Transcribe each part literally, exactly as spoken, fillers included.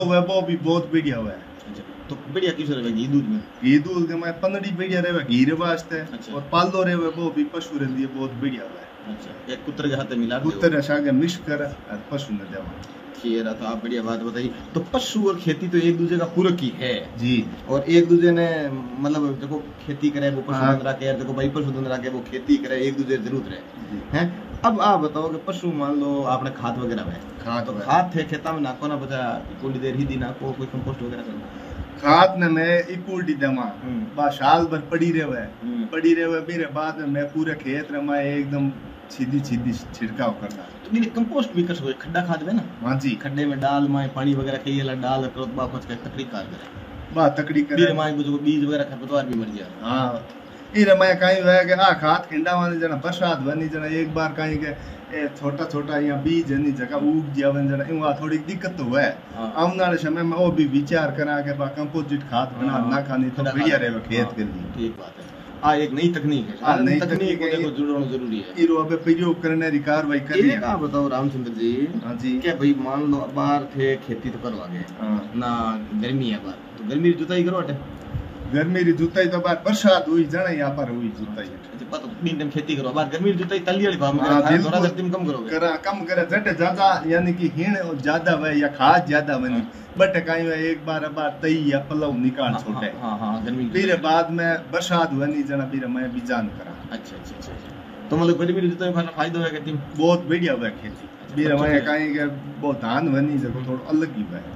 हुआ वो भी बहुत बढ़िया हुआ है। अच्छा, तो बढ़िया किस रहे घी दूध में? घी दूध के मैं पंद्रह बढ़िया रहे घी रे वास्ते। अच्छा। और पालो रहे वो भी पशु रे लिए बहुत बढ़िया हुआ है। अच्छा, एक कुत्ते के हाथ में मिला दो कुत्ते सागे मिक्स कर और पशु ने देवा। ठीक है, तो आप बढ़िया बात बताइए। तो पशु और खेती तो एक दूसरे का पूरक ही है जी। और एक दूसरे ने मतलब देखो खेती करे वो पशुधन रखे, देखो भाई पशुधन रखे वो खेती करे, एक दूसरे जरूरत रहे हैं। अब आप बताओ कि पशु मान लो आपने खाद वगैरह में खाद तो खाद थे खेता में नाको ना बचा थोड़ी देर ही दी नाको कोई कंपोस्ट वगैरह कर खाद ने मैं इक्वलिटी देवा बा साल भर पड़ी रहे पड़ी रहे मेरे बाद में मैं पूरे खेत रे मैं एकदम सीधी सीधी छिड़काव करना। तो मेरे कंपोस्ट भी कर सको खड्डा खाद में ना। हां जी, खड्डे में डाल में पानी वगैरह खेला डाल करो बा कुछ का तकड़ी कार करे बा तकड़ी करे फिर मां बुझो बीज वगैरह खरपतवार भी मर जाए। हां इरे मैं कहीं वे के आ खाद खिंडा वाली जना बरसात बनी जना एक बार कहीं के ए छोटा छोटा या बीज नहीं जगह उग जावन जना इवा थोड़ी दिक्कत तो है। आने वाले समय में वो भी विचार करा के बा कंपोजिट खाद बना ना खानी तो बढ़िया रहे खेत के लिए। ठीक बात है। आ एक नई तकनीक है। आ नई तकनीक को देखो जुड़ना जरूरी है। इरो अबे प्रयोग करने री कार्रवाई कर रही है। आप बताओ रामचंद्र जी। हां जी। क्या भाई मान लो बाहर थे खेती तो करवा गए ना गर्मी है बाहर तो गर्मी जुताई करो हटे गर्मी री जुताई तो बार बरसात हुई जाना यहाँ पर हुई जुताई। अच्छा पता तीन टाइम खेती करो बार गर्मी री जुताई तली वाली भाव में थोड़ा धरती में कम करोगे करा कम करे जटे ज्यादा यानी कि हीण ज्यादा वे या खाद ज्यादा बनी बट काई वे एक बार बार तई या पलव निकाल छोटे। हां हां गर्मी फिर बाद में बरसात बनी जना फिर मैं बीजान करा। अच्छा अच्छा अच्छा तो मतलब गर्मी री जुताई में फायदा है कि बहुत बढ़िया हुआ खेती फिर मैं काई के बहुत धान बनी जको थोड़ा अलग ही है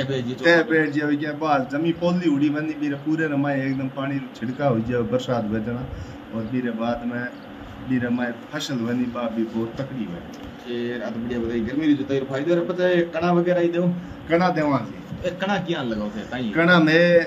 टेपेट जो क्या बस जमी पोली उड़ी बनी फिर पूरे रमाए एकदम पानी छिड़का हो जाए बरसात बजना और फिर बाद में फिर रमाए फसल बनी बा भी बहुत तकड़ी है। फिर अब बढ़िया बताई गर्मी री जुताई फायदा रे पता है कणा वगैरह ही दो कणा देवा जी। ए कणा क्या लगाओ थे ताई कणा में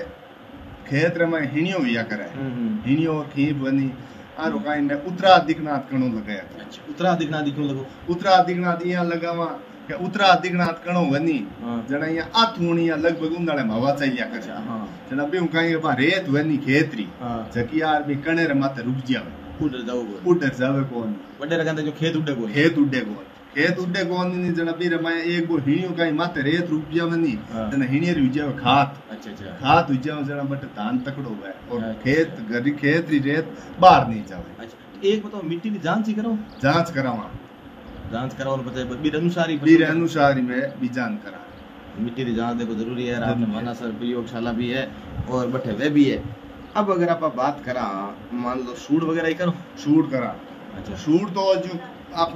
खेत रे में हिणियो या करे हिणियो खीप बनी आरो काई में उत्तरा दिखनाथ कणो लगाया। अच्छा उत्तरा दिखनाथ क्यों लगो? उत्तरा दिखनाथ यहां लगावा के उत्तरा दिगनाथ कणो वनी जना या आथुणी या लगभग उंदाले मावा चाहिए कर। हां जना बेउ काई बा रेत वनी खेतरी जकियार भी कणे रे माथे रुक जावे उड़ जाओ उड़ जावे कोन बड़े रगंदे जो खेत उड़े कोन खेत उड़े कोन खेत उड़े कोन नी जना बीरे मैं एक गो हिणियो काई माथे रेत रुक जावे नी जना हिणियर हुई जावे खात। अच्छा अच्छा खात हुई जावे जना बट धान तकड़ो है और खेत गरी खेतरी रेत बाहर नहीं जावे। अच्छा एक बताओ मिट्टी की जांच ही करो जांच करावा जांच कराओ और बताए बीर अनुसार ही बीर अनुसार ही में बीजान करा मिट्टी की जांच देखो जरूरी है। आपने माना सर प्रयोगशाला भी है और बटे वे भी है। अब अगर आप बात करा मान लो सूड वगैरह ही करो सूड करा। अच्छा सूड तो जो आप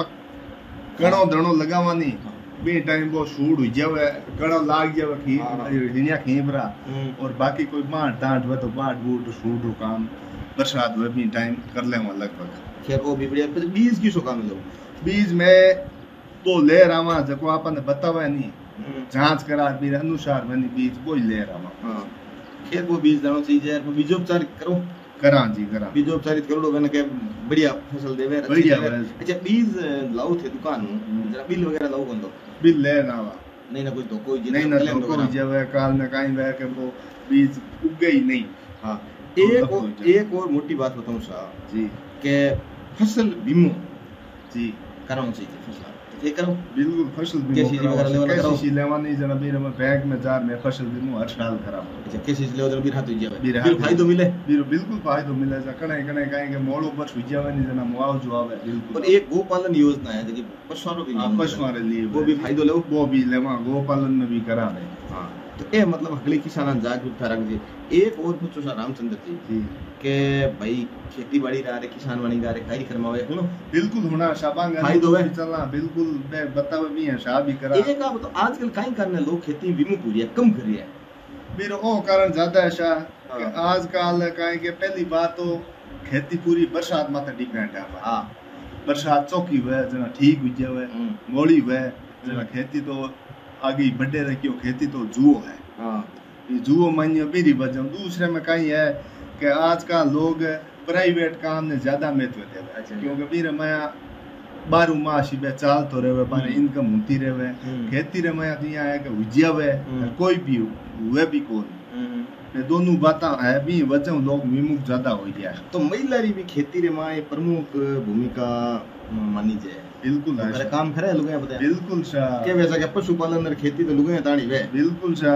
कणो दणो लगावानी बे टाइम वो सूड हो जावे कणो लाग जावे खी हिनिया खीबरा और बाकी कोई बाट टाट वे तो बाट बूट सूड रो काम बरसात वे भी टाइम कर लेवा लगभग। खैर वो भी बढ़िया बीज की सो काम लो बीज में वो ले रामा जको आपने बतावे नहीं जांच करा फिर अनुसार मैंने बीज वो ले रामा। हां खेत वो बीज दानो चाहिए बीजोपचार करो करा जी करा बीजोपचारित करो मैंने के बढ़िया फसल देवे बढ़िया। अच्छा बीज लाओ थे दुकान जरा बिल वगैरह लाओ बंदो बिल ले नावा नहीं ना कोई तो कोई नहीं ना तो कोई जवे काल में काई वे के वो बीज उगे ही नहीं। हां एक और एक और मोटी बात बताऊं साहब जी के फसल बीमा जी कराना चाहिए फसल ये करो बिल्कुल फसल बीमा कैसी वगैरह लेवल करो कैसी लेवा नहीं जना बीर में बैंक में जार में फसल बीमा हर साल करा। अच्छा कैसी लेवल बीर हाथ हो जावे बिल फायदा मिले बिल बिल्कुल फायदा मिले जा कणे कणे काई के मोड़ो पर हो जावे नहीं जना मुआवजा आवे बिल्कुल। और एक गोपालन योजना है जो पशुओं के लिए पशुओं के लिए वो भी फायदा लो वो भी लेवा गोपालन में भी करा दे। हां तो ए मतलब अगले किसान जागरूकता रख दे। एक और पूछो सा रामचंद्र जी के भाई खेती बाड़ी रा रे किसान बनी गा रे काई करमावे सुनो बिल्कुल होना शाबांग फायदा है चलना बिल्कुल मैं बतावे भी है शाह भी करा। एक आप तो आजकल काई करने लोग खेती विमुख हो रही है कम कर रही है मेरे ओ कारण ज्यादा है शाह आजकल काई के पहली बात तो खेती पूरी बरसात माथे डिपेंड है। हां बरसात चौकी हुए जना ठीक हो जावे मोड़ी हुए जना खेती तो आगे बढ़े रखियो खेती तो जुओ है। हां ये जुओ मानियो मेरी वजह दूसरे में कहीं है कि आज का लोग प्राइवेट काम ने ज्यादा महत्व दे रहे हैं क्योंकि फिर मैं बारू मास बे चाल तो रहे पाने इनकम होती रहे खेती रे मैं दिया है कि उजिया वे कोई भी हुए भी कौन ये दोनों बातें है भी वजह लोग विमुख ज्यादा हो गया। तो महिला री भी खेती रे में प्रमुख भूमिका मानी जाए। बिल्कुल तो काम करे लुगाया बताया बिल्कुल के वैसा के पशुपालन और खेती तो लुगाया ताणी वे बिल्कुल